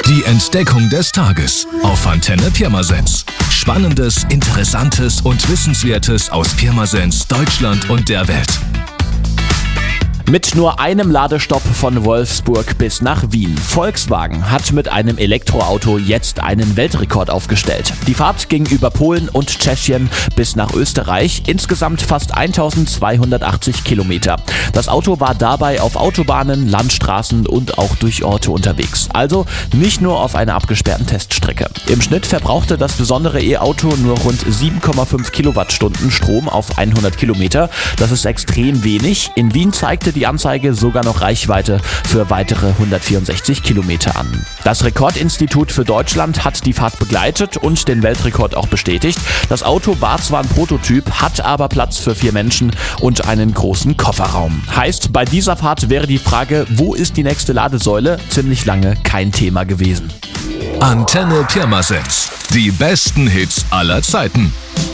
Die Entdeckung des Tages auf Antenne Pirmasens. Spannendes, Interessantes und Wissenswertes aus Pirmasens, Deutschland und der Welt. Mit nur einem Ladestopp von Wolfsburg bis nach Wien. Volkswagen hat mit einem Elektroauto jetzt einen Weltrekord aufgestellt. Die Fahrt ging über Polen und Tschechien bis nach Österreich, insgesamt fast 1280 Kilometer. Das Auto war dabei auf Autobahnen, Landstraßen und auch durch Orte unterwegs. Also nicht nur auf einer abgesperrten Teststrecke. Im Schnitt verbrauchte das besondere E-Auto nur rund 7,5 Kilowattstunden Strom auf 100 Kilometer. Das ist extrem wenig. In Wien zeigte die Anzeige sogar noch Reichweite für weitere 164 Kilometer an. Das Rekordinstitut für Deutschland hat die Fahrt begleitet und den Weltrekord auch bestätigt. Das Auto war zwar ein Prototyp, hat aber Platz für 4 Menschen und einen großen Kofferraum. Heißt, bei dieser Fahrt wäre die Frage, wo ist die nächste Ladesäule, ziemlich lange kein Thema gewesen. Antenne Pirmasens. Die besten Hits aller Zeiten.